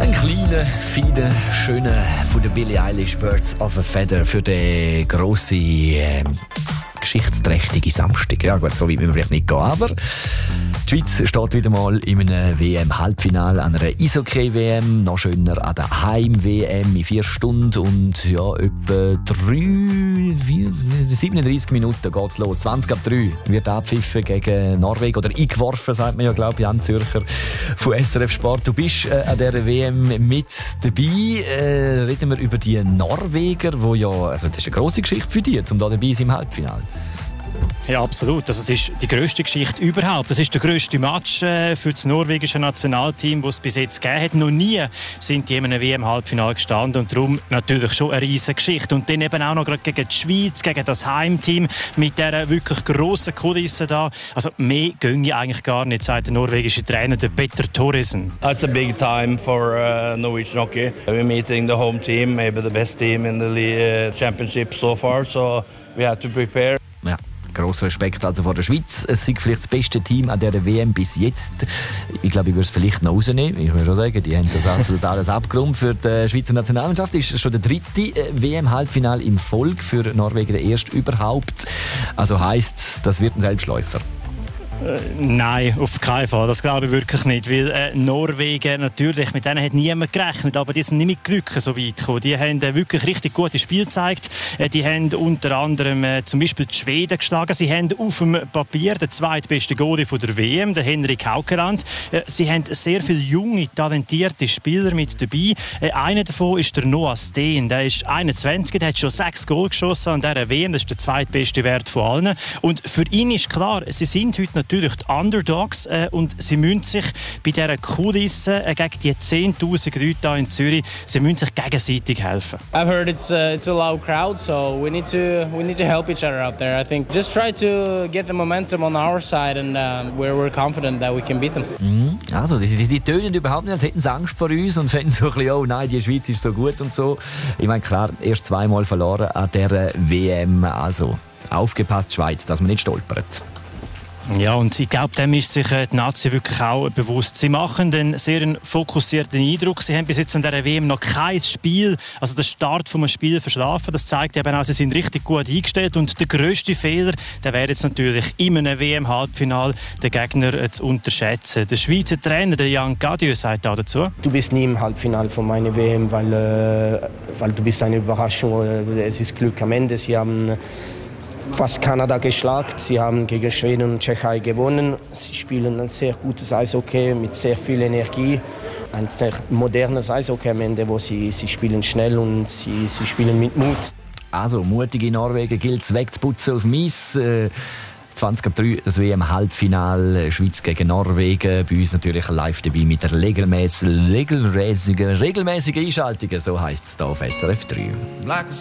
Ein kleiner, feiner, schöner von der Billie Eilish Birds of a Feather für den grossen, geschichtsträchtigen Samstag. Ja gut, so weit müssen wir vielleicht nicht gehen, aber die Schweiz steht wieder mal in einem WM-Halbfinale, an einer Eishockey-WM, noch schöner an der Heim-WM in 4 Stunden und ja, etwa 37 Minuten geht es los. 20 ab 3 wird abpfiffen gegen Norwegen oder eingeworfen, sagt man ja, glaube ich, Jan Zürcher von SRF Sport. Du bist an dieser WM mit dabei. Reden wir über die Norweger, wo ja, also das ist eine grosse Geschichte für dich, um da dabei zu sein im Halbfinale. Ja, absolut. Das ist die grösste Geschichte überhaupt. Das ist der grösste Match für das norwegische Nationalteam, das es bis jetzt gegeben hat. Noch nie sind die in einem WM-Halbfinale gestanden und darum natürlich schon eine riesige Geschichte. Und dann eben auch noch gerade gegen die Schweiz, gegen das Heimteam mit dieser wirklich grossen Kulisse da. Also mehr ginge eigentlich gar nicht, sagt der norwegische Trainer, der Petter Thoresen. It's a big time for Norwegian hockey. We're meeting the home team, maybe the best team in the championship so far, so we have to prepare. Ja. Grosser Respekt also vor der Schweiz. Es ist vielleicht das beste Team an dieser WM bis jetzt. Ich glaube, ich würde es vielleicht noch rausnehmen. Ich würde schon sagen, die haben das absolut alles abgerundet für die Schweizer Nationalmannschaft. Das ist schon der 3. WM-Halbfinale in Folge für Norwegen, der erste überhaupt. Also heisst, das wird ein Selbstläufer. Nein, auf keinen Fall. Das glaube ich wirklich nicht. Weil Norwegen, natürlich, mit denen hat niemand gerechnet, aber die sind nicht mit Glück so weit gekommen. Die haben wirklich richtig gutes Spiel gezeigt. Die haben unter anderem zum Beispiel die Schweden geschlagen. Sie haben auf dem Papier den zweitbesten Goalie von der WM, den Henrik Haukeland. Sie haben sehr viele junge, talentierte Spieler mit dabei. Einer davon ist der Noah Steen. Der ist 21, der hat schon 6 Goal geschossen an dieser WM. Das ist der zweitbeste Wert von allen. Und für ihn ist klar, sie sind heute natürlich die Underdogs und sie müssen sich bei dieser Kulisse gegen die 10'000 Leute hier in Zürich, sie müssen sich gegenseitig helfen. I've heard it's a loud crowd, so we need to help each other out there. I think just try to get the momentum on our side and we're confident that we can beat them. Also, die tönen überhaupt nicht, als hätten sie Angst vor uns und finden so ein bisschen, oh nein, die Schweiz ist so gut und so. Ich meine, klar, erst 2-mal verloren an dieser WM, also aufgepasst Schweiz, dass man nicht stolpert. Ja, und ich glaube, dem ist sich die Nazi wirklich auch bewusst. Sie machen einen sehr fokussierten Eindruck. Sie haben bis jetzt an dieser WM noch kein Spiel, also den Start eines Spiels verschlafen. Das zeigt eben auch, sie sind richtig gut eingestellt. Und der grösste Fehler, der wäre jetzt natürlich in einem WM-Halbfinale den Gegner zu unterschätzen. Der Schweizer Trainer, der Jan Gadieu, sagt auch dazu: Du bist nie im Halbfinale von meiner WM, weil du bist eine Überraschung. Es ist Glück am Ende. Sie haben fast Kanada geschlagen. Sie haben gegen Schweden und Tschechei gewonnen. Sie spielen ein sehr gutes Eishockey mit sehr viel Energie. Ein sehr modernes Eishockey am Ende, wo sie spielen schnell und sie spielen mit Mut. Also, mutige Norwegen gilt es wegzuputzen auf dem Eis. 20 ab 3, das WM-Halbfinale, Schweiz gegen Norwegen. Bei uns natürlich live dabei mit der regelmäßigen Einschaltung, so heisst es hier auf SRF 3.